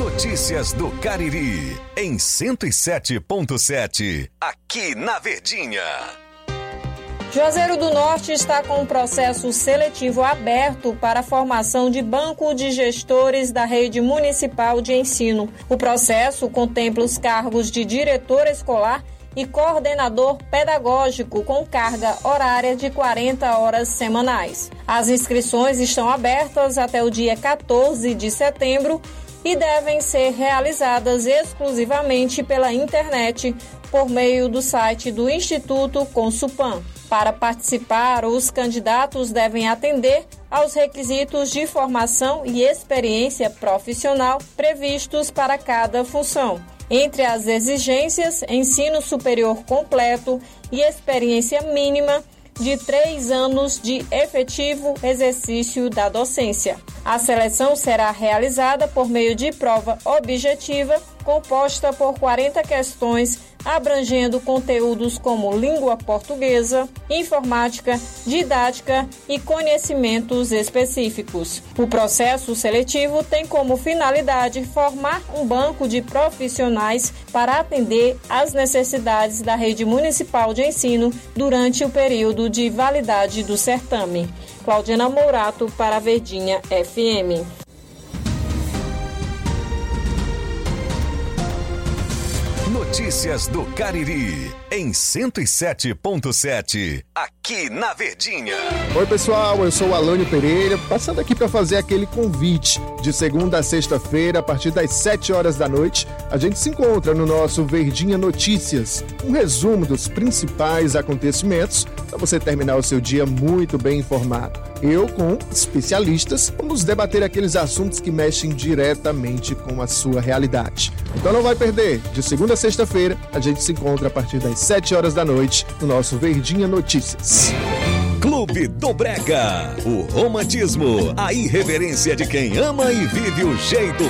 Notícias do Cariri, em 107.7, aqui na Verdinha. Juazeiro do Norte está com um processo seletivo aberto para a formação de banco de gestores da rede municipal de ensino. O processo contempla os cargos de diretor escolar e coordenador pedagógico com carga horária de 40 horas semanais. As inscrições estão abertas até o dia 14 de setembro e devem ser realizadas exclusivamente pela internet por meio do site do Instituto Consupan. Para participar, os candidatos devem atender aos requisitos de formação e experiência profissional previstos para cada função. Entre as exigências, ensino superior completo e experiência mínima de 3 anos de efetivo exercício da docência. A seleção será realizada por meio de prova objetiva, composta por 40 questões, abrangendo conteúdos como língua portuguesa, informática, didática e conhecimentos específicos. O processo seletivo tem como finalidade formar um banco de profissionais para atender às necessidades da rede municipal de ensino durante o período de validade do certame. Claudiana Mourato para a Verdinha FM. Notícias do Cariri, em 107.7, aqui na Verdinha. Oi pessoal, eu sou o Alânio Pereira, passando aqui para fazer aquele convite. De segunda a sexta-feira, a partir das 7 horas da noite, a gente se encontra no nosso Verdinha Notícias, um resumo dos principais acontecimentos para você terminar o seu dia muito bem informado. Eu, com especialistas, vamos debater aqueles assuntos que mexem diretamente com a sua realidade. Então não vai perder, de segunda a sexta-feira, a gente se encontra a partir das 7 horas da noite no nosso Verdinha Notícias. Clube do Brega, o romantismo, a irreverência de quem ama e vive o jeito